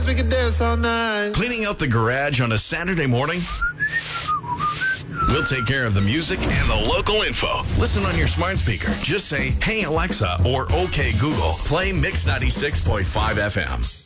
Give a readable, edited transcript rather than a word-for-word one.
we could dance all night. Cleaning out the garage on a Saturday morning? We'll take care of the music and the local info. Listen on your smart speaker. Just say, "Hey Alexa," or "Okay Google, play Mix 96.5 FM."